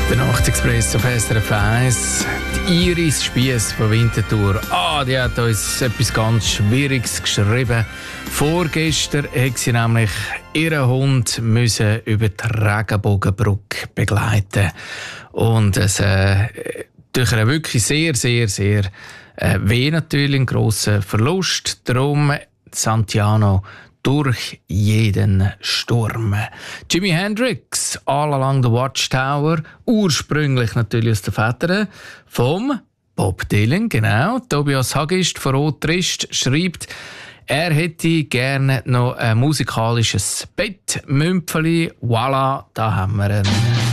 Der Nachtexpress auf SRF 1. Die Iris Spiess von Winterthur. Die hat uns etwas ganz Schwieriges geschrieben. Vorgestern musste sie nämlich ihren Hund über die Regenbogenbrücke begleiten. Und es durch einen wirklich sehr, sehr, sehr weh natürlich, ein grosser Verlust. Darum Santiano durch jeden Sturm. Jimi Hendrix, All Along the Watchtower, ursprünglich natürlich aus den Vätern vom Bob Dylan, genau. Tobias Hagist von Rot-Trist schreibt, er hätte gerne noch ein musikalisches Bettmümpfeli. Voilà, da haben wir ihn.